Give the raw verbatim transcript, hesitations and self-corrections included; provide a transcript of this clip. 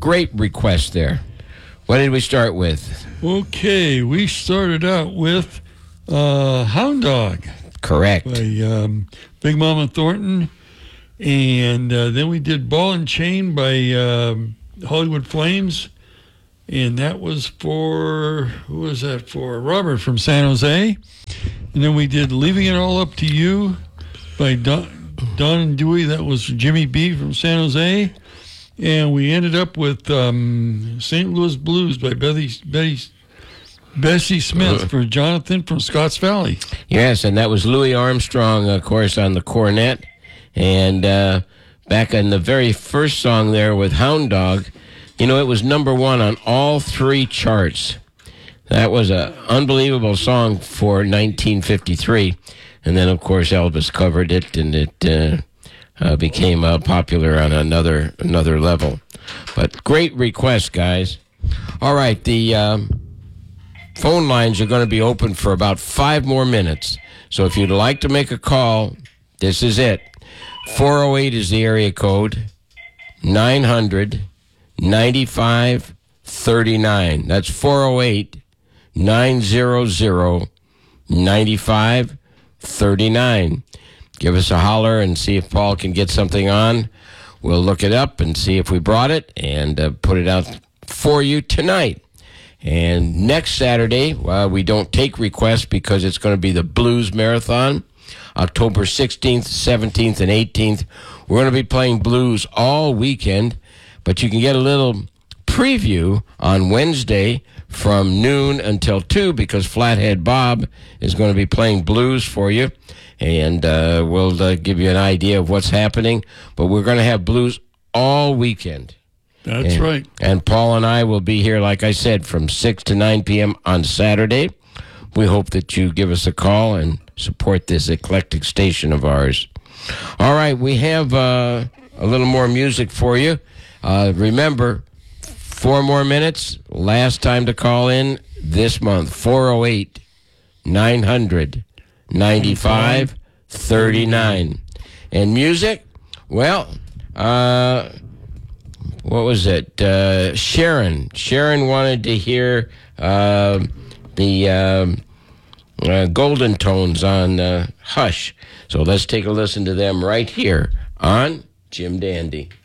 great request there. What did we start with? Okay, we started out with uh, Hound Dog. Correct. By um, Big Mama Thornton. And uh, then we did Ball and Chain by uh, Hollywood Flames. And that was for, who was that for? Robert from San Jose. And then we did Leaving It All Up to You by Don, Don and Dewey. That was Jimmy B from San Jose. And we ended up with um, Saint Louis Blues by Betty, Betty, Bessie Smith for Jonathan from Scotts Valley. Yes, and that was Louis Armstrong, of course, on the cornet. And uh, back in the very first song there with Hound Dog, you know, it was number one on all three charts. That was an unbelievable song for nineteen fifty-three. And then, of course, Elvis covered it, and it uh, uh, became uh, popular on another another level. But great request, guys. All right, the um, phone lines are going to be open for about five more minutes. So if you'd like to make a call, this is it. four oh eight is the area code, nine hundred, ninety-five, thirty-nine. That's four oh eight, nine hundred, ninety-five, thirty-nine. Give us a holler and see if Paul can get something on. We'll look it up and see if we brought it and uh, put it out for you tonight. And next Saturday, well, we don't take requests because it's going to be the Blues Marathon. October sixteenth, seventeenth, and eighteenth. We're going to be playing blues all weekend, but you can get a little preview on Wednesday from noon until two because Flathead Bob is going to be playing blues for you, and uh, we'll uh, give you an idea of what's happening. But we're going to have blues all weekend. That's and, right. And Paul and I will be here, like I said, from six to nine p.m. on Saturday. We hope that you give us a call and support this eclectic station of ours. All right, we have uh, a little more music for you. Uh, remember, four more minutes. Last time to call in this month, four oh eight, nine hundred, ninety-five, thirty-nine. And music, well, uh, what was it? Uh, Sharon. Sharon wanted to hear uh, the um, uh, Golden Tones on uh, Hush. So let's take a listen to them right here on Jim Dandy.